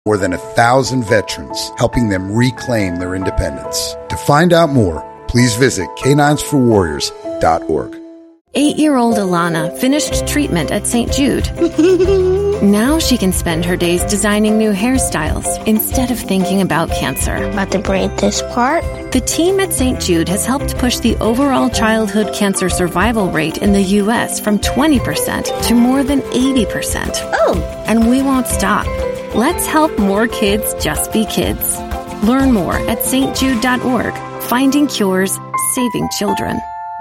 More than 1,000 veterans, helping them reclaim their independence. To find out more, please visit caninesforwarriors.org. 8-year-old Alana finished treatment at St. Jude. Now she can spend her days designing new hairstyles instead of thinking about cancer. About to braid this part? The team at St. Jude has helped push the overall childhood cancer survival rate in the U.S. from 20% to more than 80%. Oh! And we won't stop. Let's help more kids just be kids. Learn more at stjude.org. Finding cures, saving children.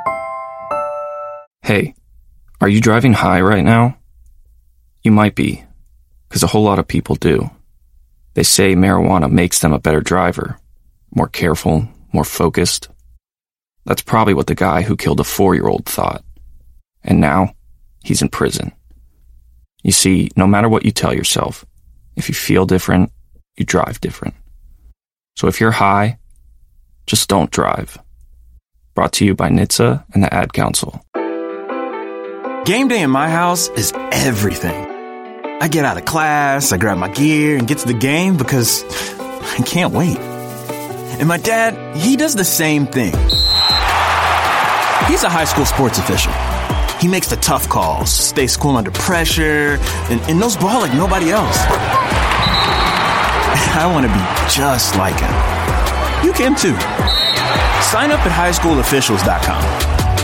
Hey, are you driving high right now? You might be, because a whole lot of people do. They say marijuana makes them a better driver, more careful, more focused. That's probably what the guy who killed a 4-year-old thought. And now, he's in prison. You see, no matter what you tell yourself, if you feel different, you drive different. So if you're high, just don't drive. Brought to you by NHTSA and the Ad Council. Game day in my house is everything. I get out of class, I grab my gear, and get to the game because I can't wait. And my dad, he does the same thing. He's a high school sports official. He makes the tough calls, stays cool under pressure, and knows ball like nobody else. I want to be just like him. You can too. Sign up at highschoolofficials.com.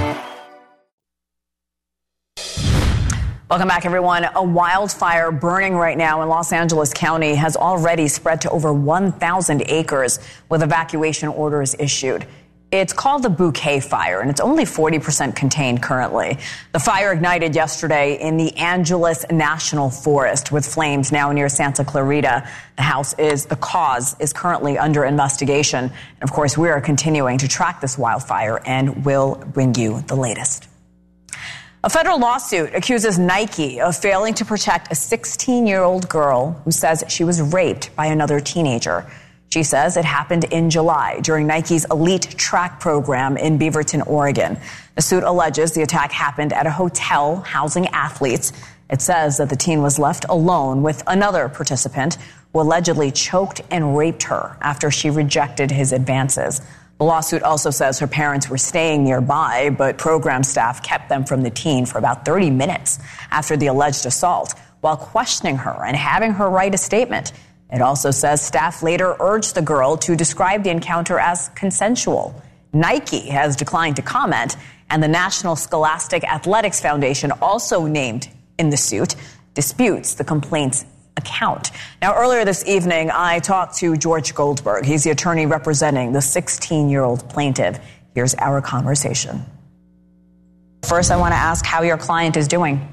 Welcome back, everyone. A wildfire burning right now in Los Angeles County has already spread to over 1,000 acres with evacuation orders issued. It's called the Bouquet Fire, and it's only 40% contained currently. The fire ignited yesterday in the Angeles National Forest with flames now near Santa Clarita. The cause is currently under investigation. And of course, we are continuing to track this wildfire and will bring you the latest. A federal lawsuit accuses Nike of failing to protect a 16-year-old girl who says she was raped by another teenager. She says it happened in July during Nike's elite track program in Beaverton, Oregon. The suit alleges the attack happened at a hotel housing athletes. It says that the teen was left alone with another participant who allegedly choked and raped her after she rejected his advances. The lawsuit also says her parents were staying nearby, but program staff kept them from the teen for about 30 minutes after the alleged assault while questioning her and having her write a statement. It also says staff later urged the girl to describe the encounter as consensual. Nike has declined to comment, and the National Scholastic Athletics Foundation, also named in the suit, disputes the complaint's account. Now, earlier this evening, I talked to George Goldberg. He's the attorney representing the 16-year-old plaintiff. Here's our conversation. First, I want to ask how your client is doing.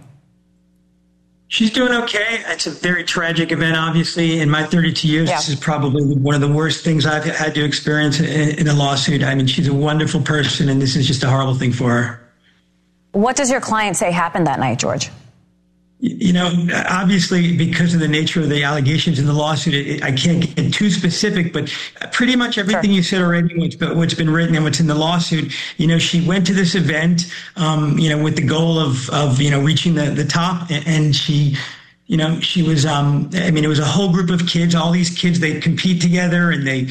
She's doing okay. It's a very tragic event, obviously. In my 32 years, This is probably one of the worst things I've had to experience in a lawsuit. I mean, she's a wonderful person, and this is just a horrible thing for her. What does your client say happened that night, George? You know, obviously, because of the nature of the allegations in the lawsuit, I can't get too specific, but pretty much everything you said already, what's been written and what's in the lawsuit, you know, she went to this event, with the goal of reaching the top, and she, she was, it was a whole group of kids, all these kids, they compete together, and they,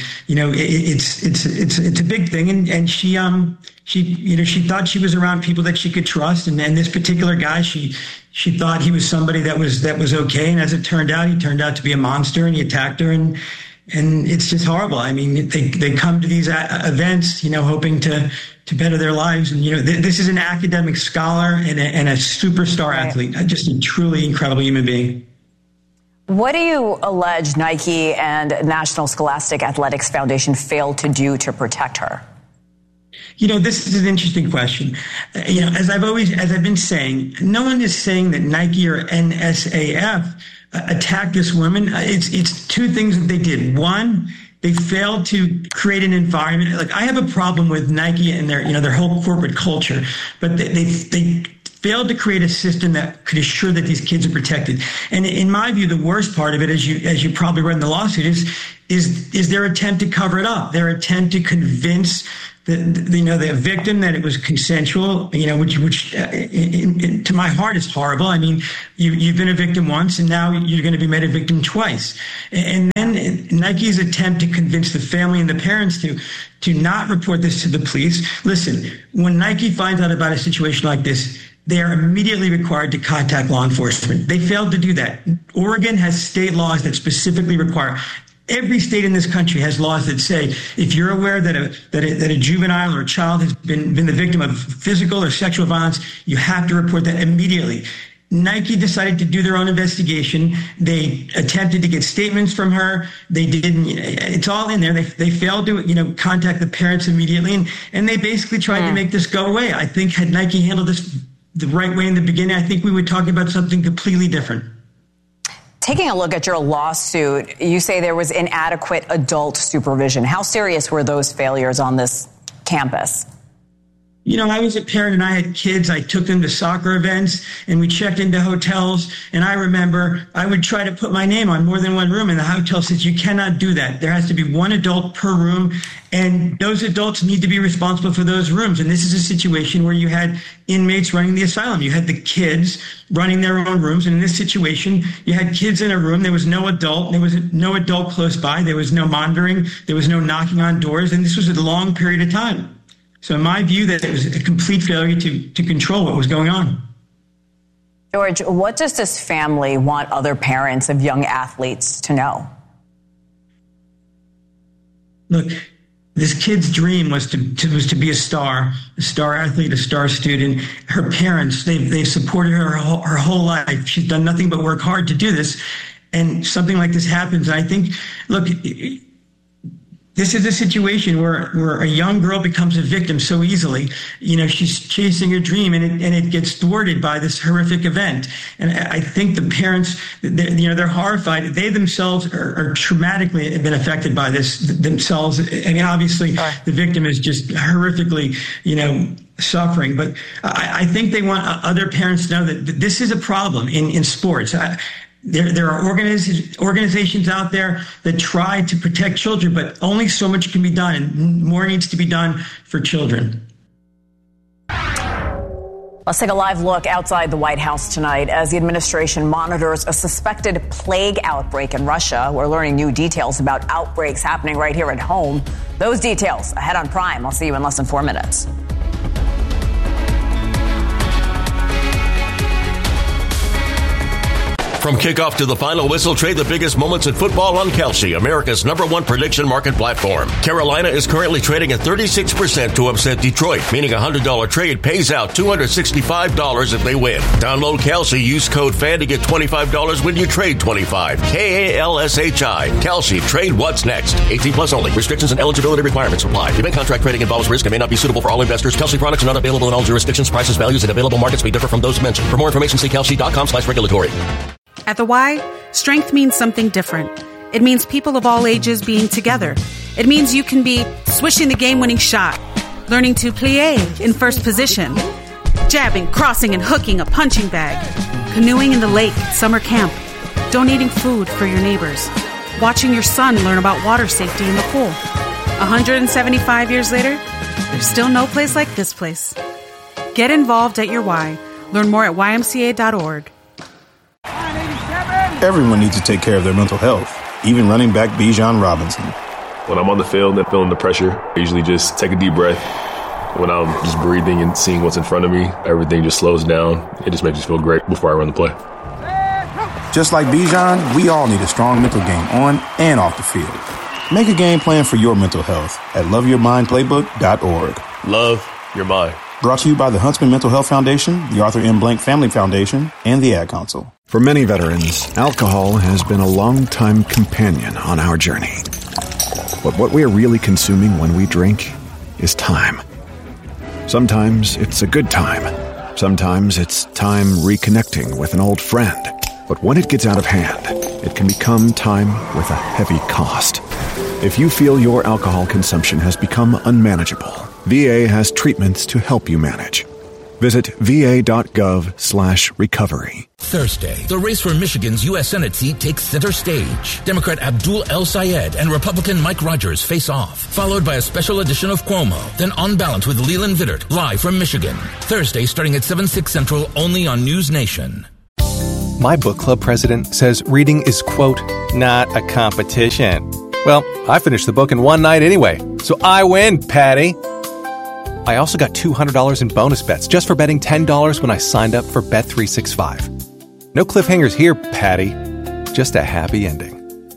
it's a big thing. And she thought she was around people that she could trust. And this particular guy, she thought he was somebody that was okay. And as it turned out, he turned out to be a monster, and he attacked her. And it's just horrible. I mean, they come to these events, hoping to better their lives. And, this is an academic scholar and a superstar athlete, just a truly incredible human being. What do you allege Nike and National Scholastic Athletics Foundation failed to do to protect her? This is an interesting question. As I've been saying, no one is saying that Nike or NSAF attacked this woman. It's two things that they did. One, they failed to create an environment. Like, I have a problem with Nike and their whole corporate culture, but they failed to create a system that could assure that these kids are protected. And in my view, the worst part of it, as you probably read in the lawsuit, is their attempt to cover it up, their attempt to convince the victim that it was consensual, which to my heart is horrible. I mean, you've been a victim once, and now you're going to be made a victim twice. And then Nike's attempt to convince the family and the parents to not report this to the police. Listen, when Nike finds out about a situation like this, they are immediately required to contact law enforcement. They failed to do that. Oregon has state laws that specifically require. Every state in this country has laws that say if you're aware that a juvenile or a child has been the victim of physical or sexual violence, you have to report that immediately. Nike decided to do their own investigation. They attempted to get statements from her. They didn't. It's all in there. They failed to contact the parents immediately, and they basically tried to make this go away. I think had Nike handled this the right way in the beginning, I think we would talk about something completely different. Taking a look at your lawsuit, you say there was inadequate adult supervision. How serious were those failures on this campus? I was a parent and I had kids. I took them to soccer events and we checked into hotels. And I remember I would try to put my name on more than one room, and the hotel says you cannot do that. There has to be one adult per room, and those adults need to be responsible for those rooms. And this is a situation where you had inmates running the asylum. You had the kids running their own rooms. And in this situation, you had kids in a room. There was no adult. There was no adult close by. There was no monitoring. There was no knocking on doors. And this was a long period of time. So in my view, that it was a complete failure to control what was going on. George, what does this family want other parents of young athletes to know? Look, this kid's dream was to be a star athlete, a star student. Her parents, they've supported her whole life. She's done nothing but work hard to do this. And something like this happens. I think, look, this is a situation where a young girl becomes a victim so easily. She's chasing her dream and it gets thwarted by this horrific event. And I think the parents, they're horrified. They themselves are traumatically been affected by this themselves. I mean, obviously the victim is just horrifically, suffering. But I think they want other parents to know that this is a problem in sports. There are organizations out there that try to protect children, but only so much can be done, and more needs to be done for children. Let's take a live look outside the White House tonight as the administration monitors a suspected plague outbreak in Russia. We're learning new details about outbreaks happening right here at home. Those details ahead on Prime. I'll see you in less than 4 minutes. From kickoff to the final whistle, trade the biggest moments in football on Kalshi, America's #1 prediction market platform. Carolina is currently trading at 36% to upset Detroit, meaning a $100 trade pays out $265 if they win. Download Kalshi, use code FAN to get $25 when you trade $25. KALSHI. Kalshi, trade what's next. 18 plus only. Restrictions and eligibility requirements apply. Event contract trading involves risk and may not be suitable for all investors. Kalshi products are not available in all jurisdictions. Prices, values, and available markets may differ from those mentioned. For more information, see kalshi.com/regulatory. At the Y, strength means something different. It means people of all ages being together. It means you can be swishing the game-winning shot, learning to plie in first position, jabbing, crossing, and hooking a punching bag, canoeing in the lake at summer camp, donating food for your neighbors, watching your son learn about water safety in the pool. 175 years later, there's still no place like this place. Get involved at your Y. Learn more at ymca.org. Everyone needs to take care of their mental health, even running back Bijan Robinson. When I'm on the field and feeling the pressure, I usually just take a deep breath. When I'm just breathing and seeing what's in front of me, everything just slows down. It just makes me feel great before I run the play. Just like Bijan, we all need a strong mental game on and off the field. Make a game plan for your mental health at loveyourmindplaybook.org. Love your mind. Brought to you by the Huntsman Mental Health Foundation, the Arthur M. Blank Family Foundation, and the Ad Council. For many veterans, alcohol has been a long-time companion on our journey. But what we are really consuming when we drink is time. Sometimes it's a good time. Sometimes it's time reconnecting with an old friend. But when it gets out of hand, it can become time with a heavy cost. If you feel your alcohol consumption has become unmanageable, VA has treatments to help you manage. Visit va.gov/recovery. Thursday, the race for Michigan's U.S. Senate seat takes center stage. Democrat Abdul El-Sayed and Republican Mike Rogers face off, followed by a special edition of Cuomo, then On Balance with Leland Vittert, live from Michigan. Thursday, starting at 7/6 Central, only on News Nation. My book club president says reading is, quote, not a competition. Well, I finished the book in one night anyway, so I win, Patty. I also got $200 in bonus bets just for betting $10 when I signed up for Bet365. No cliffhangers here, Patty. Just a happy ending.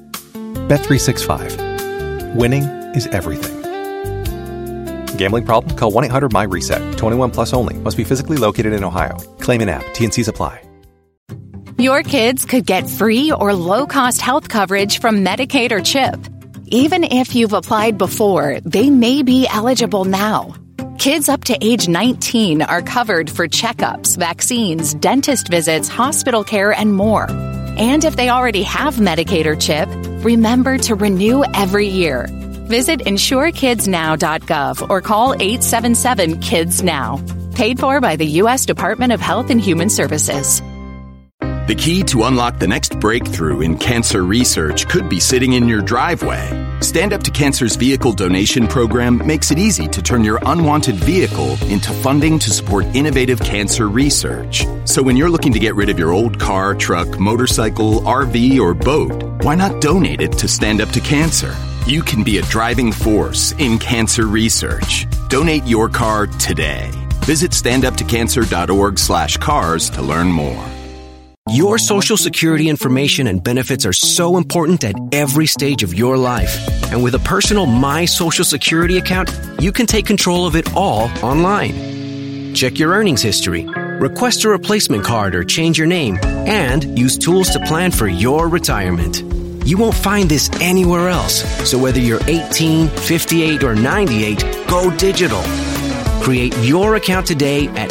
Bet365. Winning is everything. Gambling problem? Call 1-800-MY-RESET. 21 plus only. Must be physically located in Ohio. Claim in app. T&Cs apply. Your kids could get free or low-cost health coverage from Medicaid or CHIP. Even if you've applied before, they may be eligible now. Kids up to age 19 are covered for checkups, vaccines, dentist visits, hospital care, and more. And if they already have Medicaid or CHIP, remember to renew every year. Visit insurekidsnow.gov or call 877-KIDS-NOW. Paid for by the U.S. Department of Health and Human Services. The key to unlock the next breakthrough in cancer research could be sitting in your driveway. Stand Up to Cancer's vehicle donation program makes it easy to turn your unwanted vehicle into funding to support innovative cancer research. So when you're looking to get rid of your old car, truck, motorcycle, RV, or boat, why not donate it to Stand Up to Cancer? You can be a driving force in cancer research. Donate your car today. Visit standuptocancer.org/cars to learn more. Your Social Security information and benefits are so important at every stage of your life. And with a personal My Social Security account, you can take control of it all online. Check your earnings history, request a replacement card or change your name, and use tools to plan for your retirement. You won't find this anywhere else. So whether you're 18, 58, or 98, go digital. Create your account today at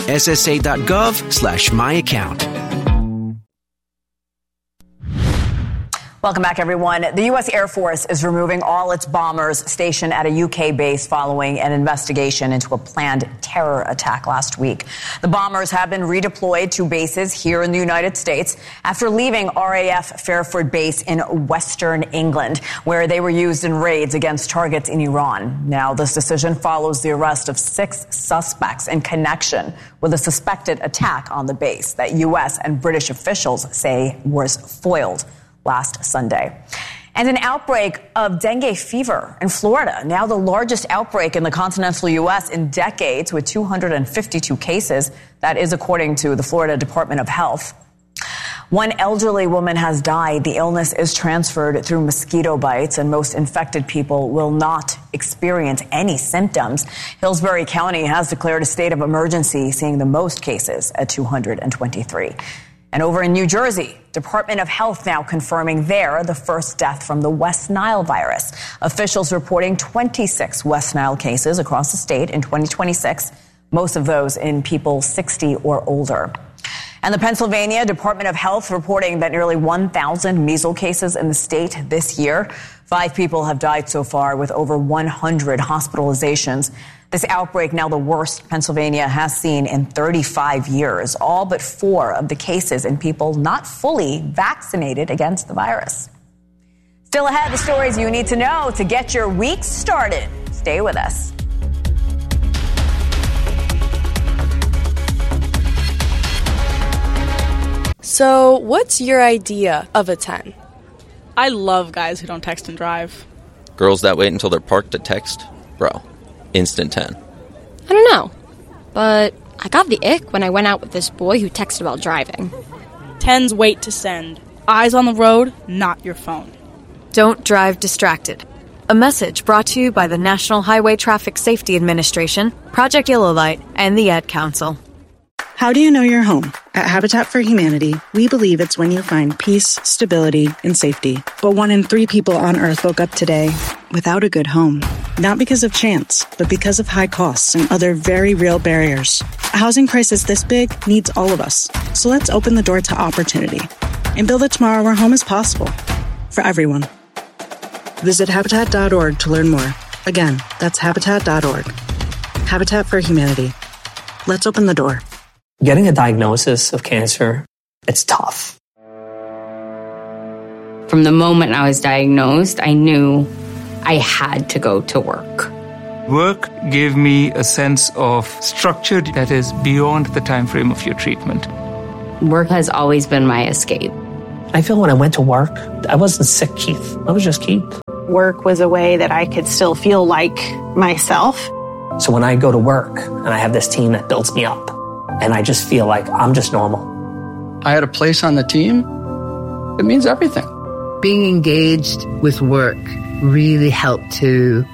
ssa.gov/myaccount. Welcome back, everyone. The U.S. Air Force is removing all its bombers stationed at a U.K. base following an investigation into a planned terror attack last week. The bombers have been redeployed to bases here in the United States after leaving RAF Fairford Base in Western England, where they were used in raids against targets in Iran. Now, this decision follows the arrest of 6 suspects in connection with a suspected attack on the base that U.S. and British officials say was foiled last Sunday. And an outbreak of dengue fever in Florida, now the largest outbreak in the continental U.S. in decades with 252 cases. That is according to the Florida Department of Health. One elderly woman has died. The illness is transferred through mosquito bites, and most infected people will not experience any symptoms. Hillsborough County has declared a state of emergency, seeing the most cases at 223. And over in New Jersey, Department of Health now confirming there the first death from the West Nile virus. Officials reporting 26 West Nile cases across the state in 2026, most of those in people 60 or older. And the Pennsylvania Department of Health reporting that nearly 1,000 measles cases in the state this year. 5 people have died so far, with over 100 hospitalizations. This outbreak, now the worst Pennsylvania has seen in 35 years, all but 4 of the cases in people not fully vaccinated against the virus. Still ahead, the stories you need to know to get your week started. Stay with us. So, what's your idea of a 10? I love guys who don't text and drive. Girls that wait until they're parked to text? Bro, instant 10. I don't know, but I got the ick when I went out with this boy who texted about driving. 10s wait to send. Eyes on the road, not your phone. Don't drive distracted. A message brought to you by the National Highway Traffic Safety Administration, Project Yellow Light, and the Ad Council. How do you know you're home? At Habitat for Humanity, we believe it's when you find peace, stability, and safety. But 1 in 3 people on Earth woke up today without a good home. Not because of chance, but because of high costs and other very real barriers. A housing crisis this big needs all of us. So let's open the door to opportunity and build a tomorrow where home is possible for everyone. Visit Habitat.org to learn more. Again, that's Habitat.org. Habitat for Humanity. Let's open the door. Getting a diagnosis of cancer, it's tough. From the moment I was diagnosed, I knew I had to go to work. Work gave me a sense of structure that is beyond the time frame of your treatment. Work has always been my escape. I feel when I went to work, I wasn't sick Keith. I was just Keith. Work was a way that I could still feel like myself. So when I go to work and I have this team that builds me up, and I just feel like I'm just normal. I had a place on the team. It means everything. Being engaged with work really helped to,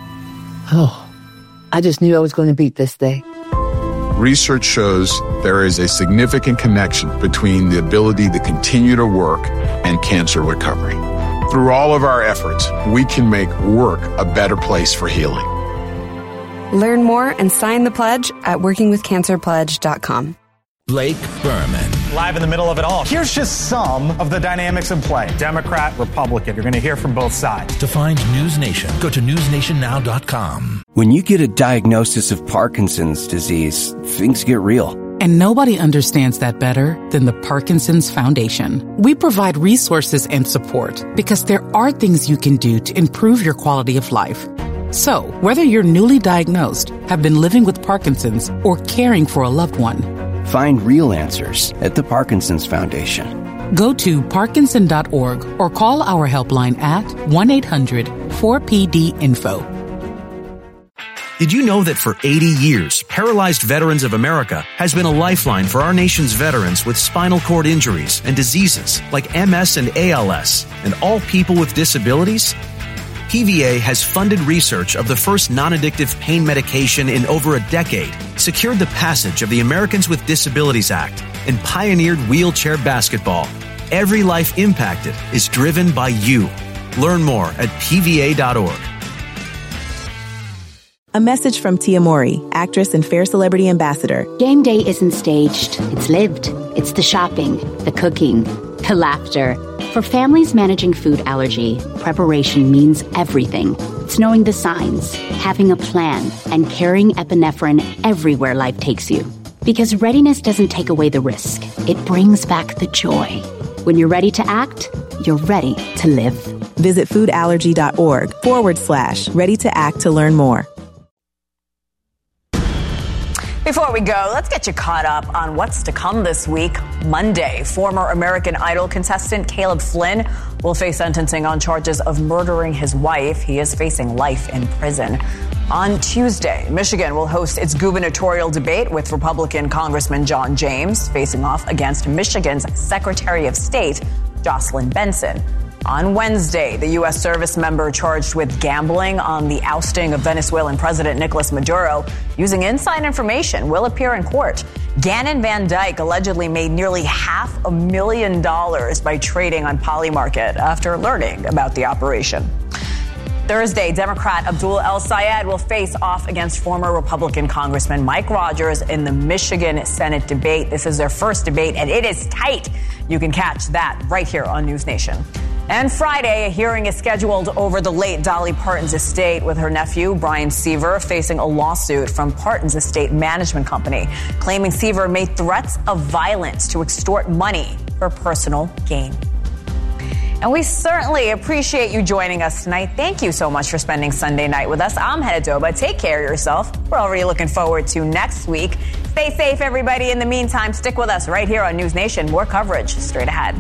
I just knew I was going to beat this day. Research shows there is a significant connection between the ability to continue to work and cancer recovery. Through all of our efforts, we can make work a better place for healing. Learn more and sign the pledge at workingwithcancerpledge.com. Blake Berman. Live in the middle of it all. Here's just some of the dynamics in play. Democrat, Republican. You're going to hear from both sides. To find News Nation, go to newsnationnow.com. When you get a diagnosis of Parkinson's disease, things get real. And nobody understands that better than the Parkinson's Foundation. We provide resources and support because there are things you can do to improve your quality of life. So, whether you're newly diagnosed, have been living with Parkinson's, or caring for a loved one, find real answers at the Parkinson's Foundation. Go to parkinson.org or call our helpline at 1-800-4PD-INFO. Did you know that for 80 years, Paralyzed Veterans of America has been a lifeline for our nation's veterans with spinal cord injuries and diseases like MS and ALS, and all people with disabilities? PVA has funded research of the first non-addictive pain medication in over a decade, secured the passage of the Americans with Disabilities Act, and pioneered wheelchair basketball. Every life impacted is driven by you. Learn more at pva.org. A message from Tia Mori, actress and Fair Celebrity Ambassador. Game day isn't staged, it's lived. It's the shopping, the cooking, the laughter. For families managing food allergy, preparation means everything. It's knowing the signs, having a plan, and carrying epinephrine everywhere life takes you. Because readiness doesn't take away the risk. It brings back the joy. When you're ready to act, you're ready to live. Visit foodallergy.org/ready to act to learn more. Before we go, let's get you caught up on what's to come this week. Monday, former American Idol contestant Caleb Flynn will face sentencing on charges of murdering his wife. He is facing life in prison. On Tuesday, Michigan will host its gubernatorial debate with Republican Congressman John James facing off against Michigan's Secretary of State, Jocelyn Benson. On Wednesday, the U.S. service member charged with gambling on the ousting of Venezuelan President Nicolas Maduro using inside information will appear in court. Gannon Van Dyke allegedly made nearly $500,000 by trading on Polymarket after learning about the operation. Thursday, Democrat Abdul El-Sayed will face off against former Republican Congressman Mike Rogers in the Michigan Senate debate. This is their first debate, and it is tight. You can catch that right here on News Nation. And Friday, a hearing is scheduled over the late Dolly Parton's estate with her nephew, Brian Seaver, facing a lawsuit from Parton's estate management company, claiming Seaver made threats of violence to extort money for personal gain. And we certainly appreciate you joining us tonight. Thank you so much for spending Sunday night with us. I'm Hedda Doba. Take care of yourself. We're already looking forward to next week. Stay safe, everybody. In the meantime, stick with us right here on News Nation. More coverage straight ahead.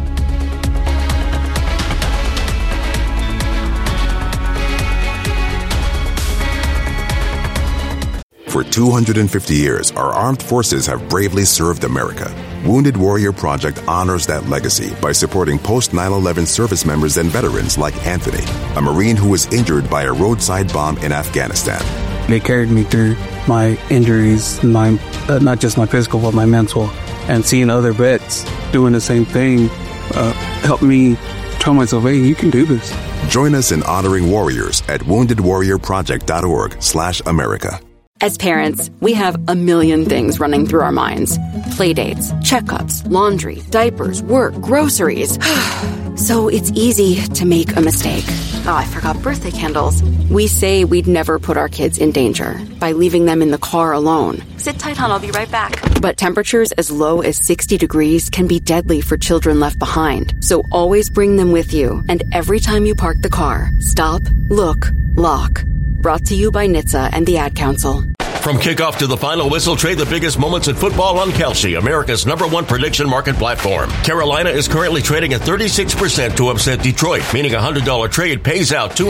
For 250 years, our armed forces have bravely served America. Wounded Warrior Project honors that legacy by supporting post-9/11 service members and veterans like Anthony, a Marine who was injured by a roadside bomb in Afghanistan. They carried me through my injuries, not just my physical, but my mental. And seeing other vets doing the same thing helped me tell myself, hey, you can do this. Join us in honoring warriors at woundedwarriorproject.org/America. As parents, we have a million things running through our minds. Playdates, checkups, laundry, diapers, work, groceries. So it's easy to make a mistake. Oh, I forgot birthday candles. We say we'd never put our kids in danger by leaving them in the car alone. Sit tight, hon, I'll be right back. But temperatures as low as 60 degrees can be deadly for children left behind. So always bring them with you. And every time you park the car, stop, look, lock. Brought to you by NHTSA and the Ad Council. From kickoff to the final whistle, trade the biggest moments in football on Kalshi, America's #1 prediction market platform. Carolina is currently trading at 36% to upset Detroit, meaning a $100 trade pays out